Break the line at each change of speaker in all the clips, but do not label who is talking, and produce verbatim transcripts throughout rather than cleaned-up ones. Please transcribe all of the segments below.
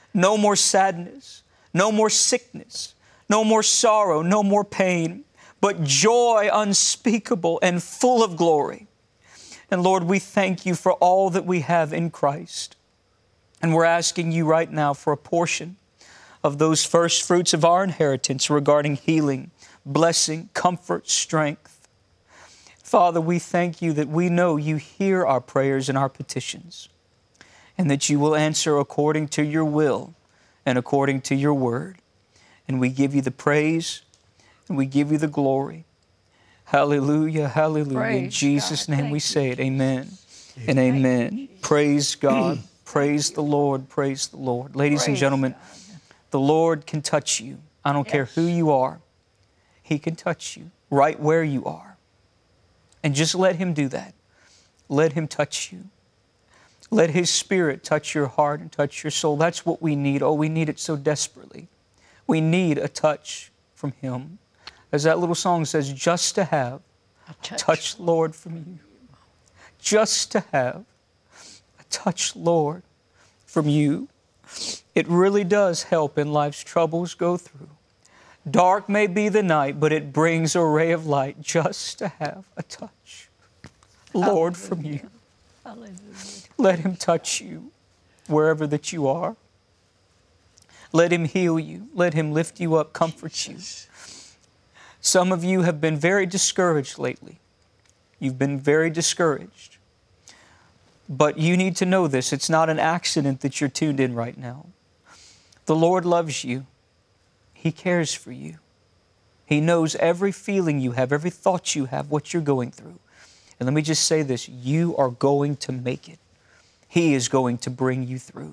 No more sadness, no more sickness, no more sorrow, no more pain, but joy unspeakable and full of glory. And Lord, we thank you for all that we have in Christ. And we're asking you right now for a portion of those first fruits of our inheritance regarding healing, blessing, comfort, strength. Father, we thank you that we know you hear our prayers and our petitions, and that you will answer according to your will and according to your word. And we give you the praise and we give you the glory. Hallelujah, hallelujah.
Praise
in Jesus'
God.
name
Thank
we
you,
say it. Amen
Jesus.
and
Thank you,
amen.
Jesus.
Praise God. Praise
you,
the Lord. Praise the Lord. Ladies and
Praise
gentlemen,
God.
the Lord can touch you. I don't care
Yes.
who you are. He can touch you right where you are. And just let Him do that. Let Him touch you. Let His Spirit touch your heart and touch your soul. That's what we need. Oh, we need it so desperately. We need a touch from Him. As that little song says, just to have
A
a
touch.
touch, Lord, from you. Just to have a touch, Lord, from you. It really does help in life's troubles go through. Dark may be the night, but it brings a ray of light just to have a touch, Lord, from you.
Hallelujah.
Let Him touch you wherever that you are. Let Him heal you. Let Him lift you up, comfort you. Some of you have been very discouraged lately. You've been very discouraged. But you need to know this. It's not an accident that you're tuned in right now. The Lord loves you. He cares for you. He knows every feeling you have, every thought you have, what you're going through. And let me just say this, you are going to make it. He is going to bring you through.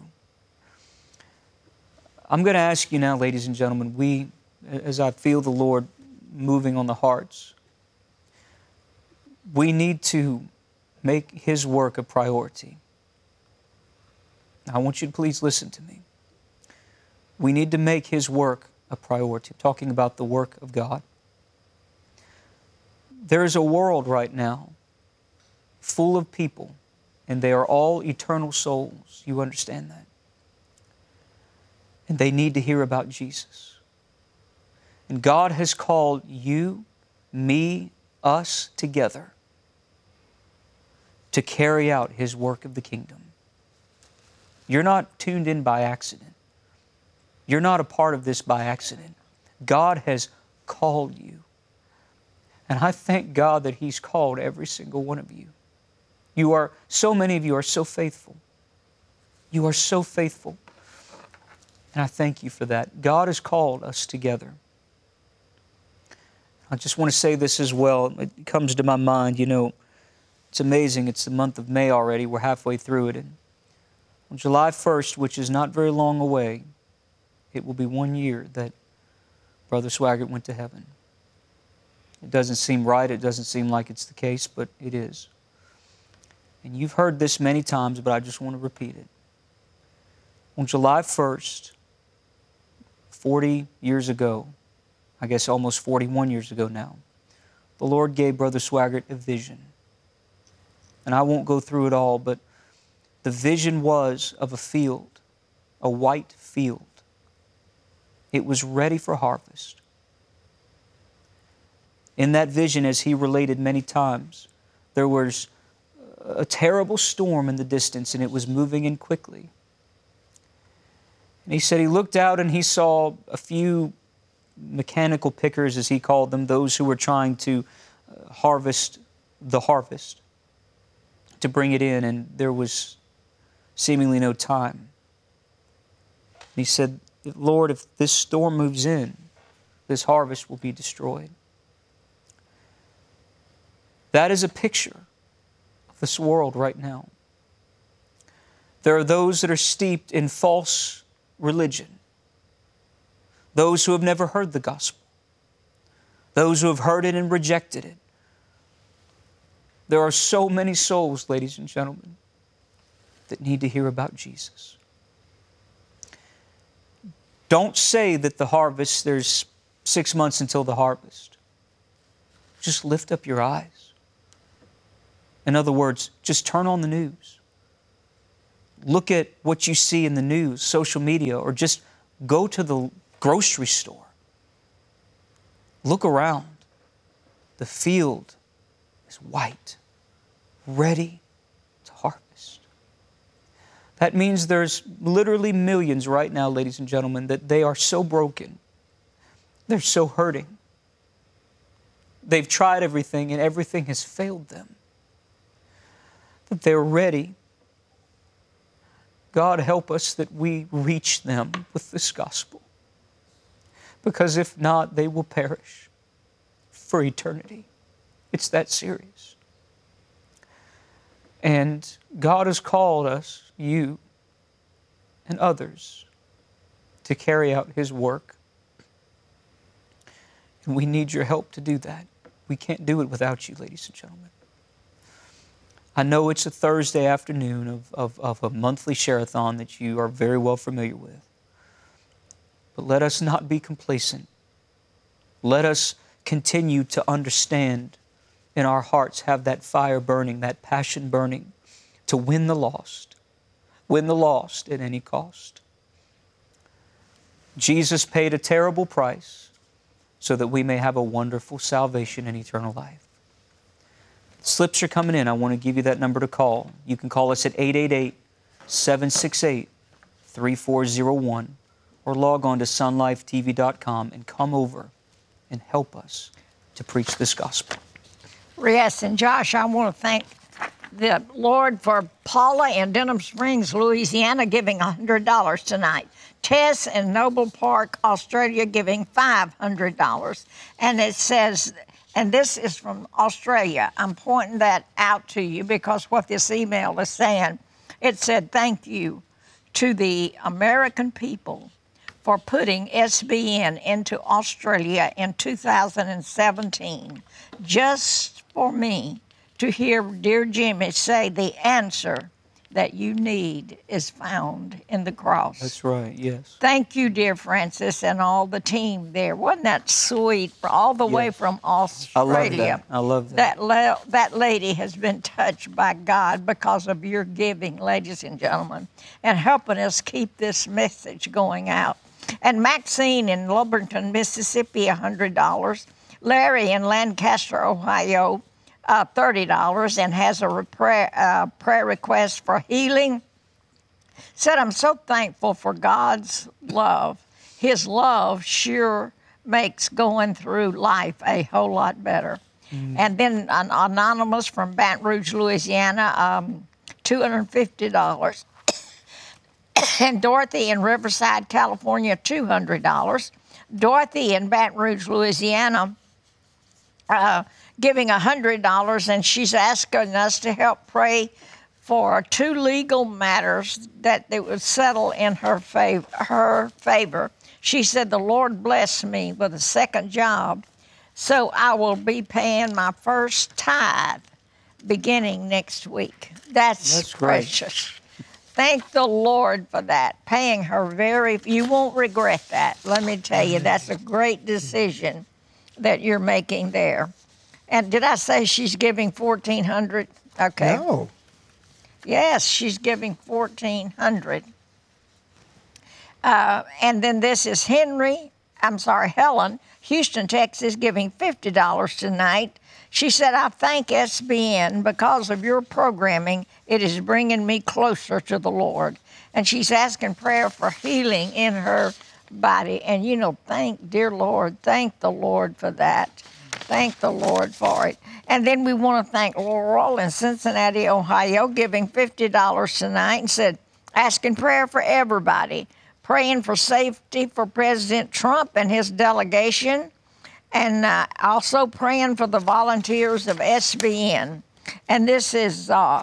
I'm going to ask you now, ladies and gentlemen, we, as I feel the Lord moving on the hearts, we need to make His work a priority. Now, I want you to please listen to me. We need to make His work a priority. I'm talking about the work of God. There is a world right now full of people, and they are all eternal souls. You understand that? And they need to hear about Jesus. And God has called you, me, us together to carry out His work of the kingdom. You're not tuned in by accident. You're not a part of this by accident. God has called you. And I thank God that He's called every single one of you. You are, so many of you are so faithful. You are so faithful. And I thank you for that. God has called us together. I just want to say this as well. It comes to my mind, you know, it's amazing. It's the month of May already. We're halfway through it. And on July first, which is not very long away, it will be one year that Brother Swaggart went to heaven. It doesn't seem right. It doesn't seem like it's the case, but it is. And you've heard this many times, but I just want to repeat it. On July first, forty years ago, I guess almost forty-one years ago now, the Lord gave Brother Swaggart a vision. And I won't go through it all, but the vision was of a field, a white field. It was ready for harvest. In that vision, as he related many times, there was a terrible storm in the distance, and it was moving in quickly. And he said he looked out and he saw a few mechanical pickers, as he called them, those who were trying to harvest the harvest, to bring it in, and there was seemingly no time. And he said, Lord, if this storm moves in, this harvest will be destroyed. That is a picture of this world right now. There are those that are steeped in false religion, those who have never heard the gospel, those who have heard it and rejected it. There are so many souls, ladies and gentlemen, that need to hear about Jesus. Don't say that the harvest, there's six months until the harvest. Just lift up your eyes. In other words, just turn on the news. Look at what you see in the news, social media, or just go to the grocery store. Look around. The field is white, ready to harvest. That means there's literally millions right now, ladies and gentlemen, that they are so broken. They're so hurting. They've tried everything and everything has failed them. That they're ready. God, help us that we reach them with this gospel. Because if not, they will perish for eternity. It's that serious. And God has called us, you and others, to carry out His work. And we need your help to do that. We can't do it without you, ladies and gentlemen. I know it's a Thursday afternoon of, of, of a monthly share-a-thon that you are very well familiar with. But let us not be complacent. Let us continue to understand in our hearts, have that fire burning, that passion burning to win the lost. Win the lost at any cost. Jesus paid a terrible price so that we may have a wonderful salvation and eternal life. Slips are coming in. I want to give you that number to call. You can call us at eight eight eight, seven six eight, three four zero one or log on to sun life t v dot com and come over and help us to preach this gospel.
Yes, and Josh, I want to thank the Lord for Paula in Denham Springs, Louisiana, giving one hundred dollars tonight. Tess in Noble Park, Australia, giving five hundred dollars. And it says, and this is from Australia. I'm pointing that out to you because what this email is saying, it said, thank you to the American people for putting S B N into Australia in two thousand seventeen, just for me to hear dear Jimmy say the answer that you need is found in the cross.
That's right, yes.
Thank you, dear Francis, and all the team there. Wasn't that sweet? All the way
Yes.
from Australia.
I love that. I love that.
That, la- that lady has been touched by God because of your giving, ladies and gentlemen, and helping us keep this message going out. And Maxine in Lubberton, Mississippi, one hundred dollars. Larry in Lancaster, Ohio, uh, thirty dollars, and has a prayer, uh, prayer request for healing. Said, I'm so thankful for God's love. His love sure makes going through life a whole lot better. Mm. And then an anonymous from Baton Rouge, Louisiana, um, two hundred fifty dollars. And Dorothy in Riverside, California, two hundred dollars. Dorothy in Baton Rouge, Louisiana, uh, giving one hundred dollars, and she's asking us to help pray for two legal matters that they would settle in her favor, her favor. She said, the Lord blessed me with a second job, so I will be paying my first tithe beginning next week. That's,
That's great.
precious. Thank the Lord for that, paying her very, you won't regret that. Let me tell you, that's a great decision that you're making there. And did I say she's giving fourteen hundred dollars? Okay.
No.
Yes, she's giving fourteen hundred dollars. Uh, and then this is Henry, I'm sorry, Helen, Houston, Texas, giving fifty dollars tonight. She said, I thank S B N because of your programming. It is bringing me closer to the Lord. And she's asking prayer for healing in her body. And, you know, thank, dear Lord, thank the Lord for that. Thank the Lord for it. And then we want to thank Laurel in Cincinnati, Ohio, giving fifty dollars tonight and said, asking prayer for everybody, praying for safety for President Trump and his delegation, and uh, also praying for the volunteers of S B N. And this is uh,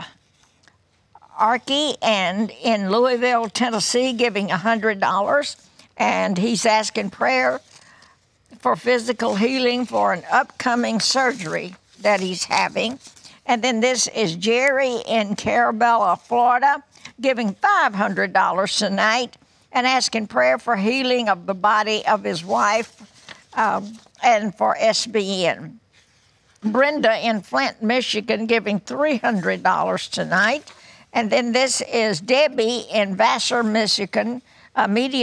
Arky and in Louisville, Tennessee, giving one hundred dollars. And he's asking prayer for physical healing for an upcoming surgery that he's having. And then this is Jerry in Carabella, Florida, giving five hundred dollars tonight and asking prayer for healing of the body of his wife um, and for S B N. Brenda in Flint, Michigan, giving three hundred dollars tonight And then this is Debbie in Vassar, Michigan, a media